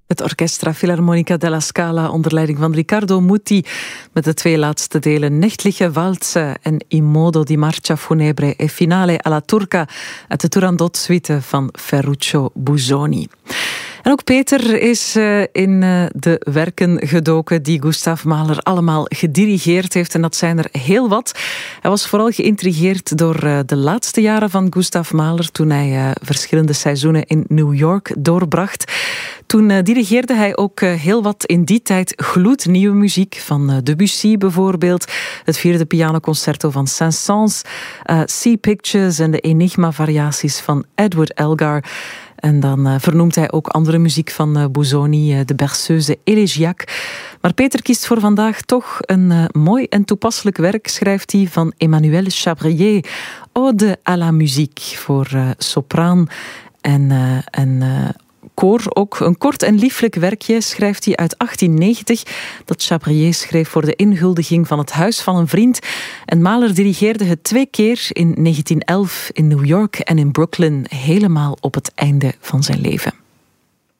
Het Orchestra Filarmonica della Scala onder leiding van Riccardo Muti met de twee laatste delen Nächtliche Walze en In modo di marcia funebre e finale alla turca uit de Turandot-suite van Ferruccio Busoni. En ook Peter is in de werken gedoken die Gustav Mahler allemaal gedirigeerd heeft. En dat zijn er heel wat. Hij was vooral geïntrigeerd door de laatste jaren van Gustav Mahler, toen hij verschillende seizoenen in New York doorbracht. Toen dirigeerde hij ook heel wat in die tijd gloednieuwe muziek van Debussy bijvoorbeeld. Het vierde pianoconcerto van Saint-Saëns, Sea Pictures en de Enigma-variaties van Edward Elgar. En dan vernoemt hij ook andere muziek van Busoni, de Berceuse Elegiac. Maar Peter kiest voor vandaag toch een mooi en toepasselijk werk, schrijft hij, van Emmanuel Chabrier, Ode à la musique, voor sopraan en koor. Ook een kort en lieflijk werkje, schrijft hij, uit 1890, dat Chabrier schreef voor de inhuldiging van het huis van een vriend. En Mahler dirigeerde het 2 keer, in 1911 in New York en in Brooklyn, helemaal op het einde van zijn leven.